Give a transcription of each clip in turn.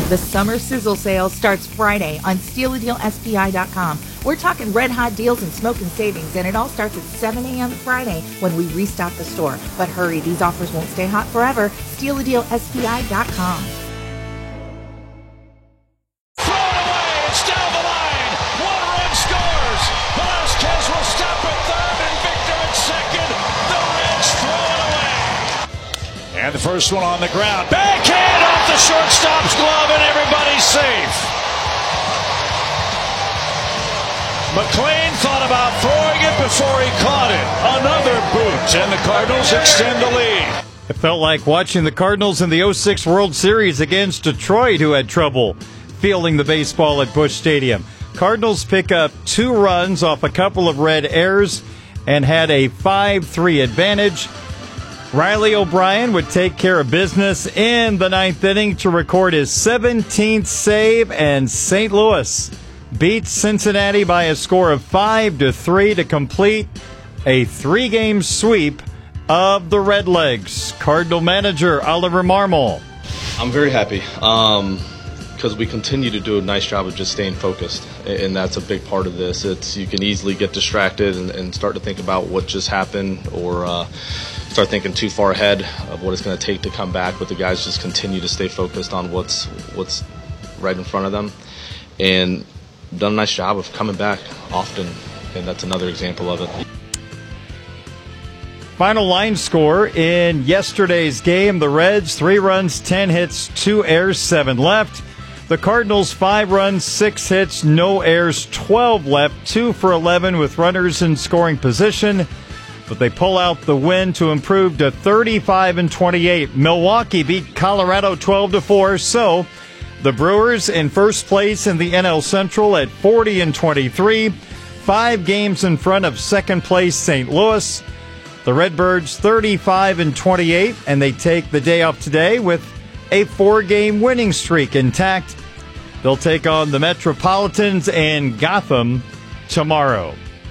The summer sizzle sale starts Friday on StealADealSPI.com. We're talking red-hot deals and smoking savings, and it all starts at 7 a.m. Friday when we restock the store. But hurry, these offers won't stay hot forever. StealADealSPI.com. Throw it away. It's down the line. One run scores. Velasquez will stop at third, and Victor at second. The Reds throw it away. And the first one on the ground. Backhand off the shortstop's glove, and everybody's safe. McLean thought about throwing it before he caught it. Another boot, and the Cardinals extend the lead. It felt like watching the Cardinals in the '06 World Series against Detroit, who had trouble fielding the baseball at Busch Stadium. Cardinals pick up 2 runs off a couple of red errors and had a 5-3 advantage. Riley O'Brien would take care of business in the 9th inning to record his 17th save, and St. Louis beats Cincinnati by a score of 5-3 to complete a 3-game sweep of the Redlegs. Cardinal manager Oliver Marmol. I'm very happy because we continue to do a nice job of just staying focused, and that's a big part of this. You can easily get distracted and start to think about what just happened, or start thinking too far ahead of what it's going to take to come back, but the guys just continue to stay focused on what's right in front of them, and done a nice job of coming back often, and that's another example of it. Final line score in yesterday's game: the Reds 3 runs, 10 hits, 2 errors, 7 left. The Cardinals 5 runs, 6 hits, no errors, 12 left, 2 for 11 with runners in scoring position. But they pull out the win to improve to 35-28. Milwaukee beat Colorado 12-4. So the Brewers in first place in the NL Central at 40-23, 5 games in front of second place St. Louis. The Redbirds 35-28, and they take the day off today with a 4-game winning streak intact. They'll take on the Metropolitans and Gotham tomorrow.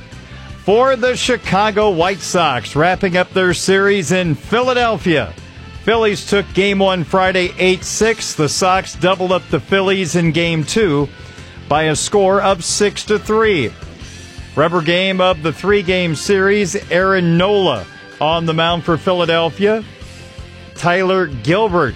For the Chicago White Sox, wrapping up their series in Philadelphia. Phillies took Game 1 Friday 8-6. The Sox doubled up the Phillies in Game 2 by a score of 6-3. Rubber game of the 3-game series, Aaron Nola on the mound for Philadelphia. Tyler Gilbert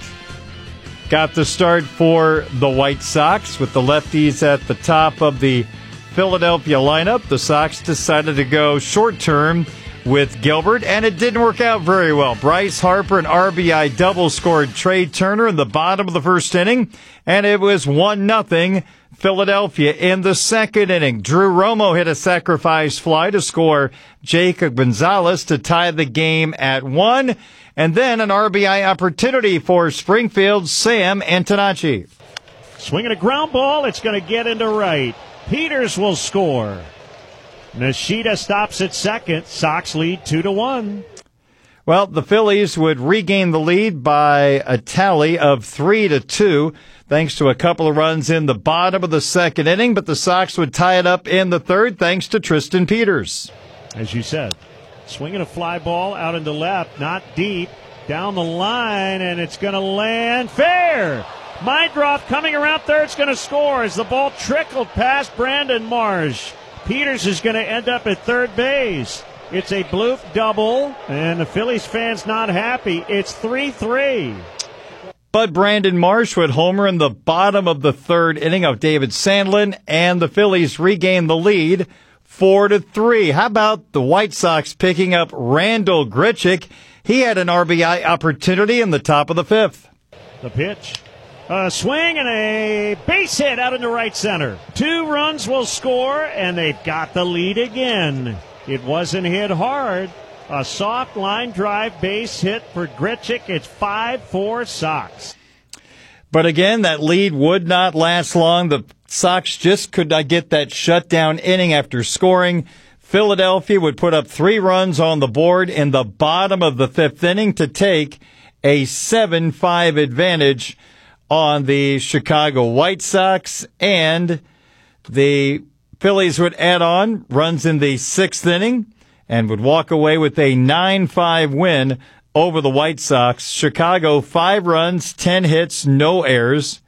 got the start for the White Sox with the lefties at the top of the Philadelphia lineup. The Sox decided to go short-term with Gilbert, and it didn't work out very well. Bryce Harper, an RBI double, scored Trey Turner in the bottom of the first inning, and it was 1-0 Philadelphia in the second inning. Drew Romo hit a sacrifice fly to score Jacob Gonzalez to tie the game at 1, and then an RBI opportunity for Springfield's Sam Antonacci. Swinging a ground ball, it's going to get into right. Peters will score. Nishida stops at second. Sox lead 2-1. Well, the Phillies would regain the lead by a tally of 3-2, thanks to a couple of runs in the bottom of the second inning, but the Sox would tie it up in the third thanks to Tristan Peters. As you said, swinging a fly ball out into left, not deep, down the line, and it's going to land fair. Meindroth coming around third, it's going to score as the ball trickled past Brandon Marsh. Peters is going to end up at third base. It's a Bloof double, and the Phillies fans not happy. It's 3-3. But Brandon Marsh would homer in the bottom of the third inning of David Sandlin, and the Phillies regain the lead 4-3. How about the White Sox picking up Randal Grichuk? He had an RBI opportunity in the top of the fifth. The pitch. A swing and a base hit out into right center. 2 runs will score, and they've got the lead again. It wasn't hit hard. A soft line drive base hit for Grichuk. It's 5-4 Sox. But again, that lead would not last long. The Sox just could not get that shutdown inning after scoring. Philadelphia would put up 3 runs on the board in the bottom of the fifth inning to take a 7-5 advantage on the Chicago White Sox, and the Phillies would add on runs in the 6th inning and would walk away with a 9-5 win over the White Sox. Chicago 5 runs, 10 hits, no errors.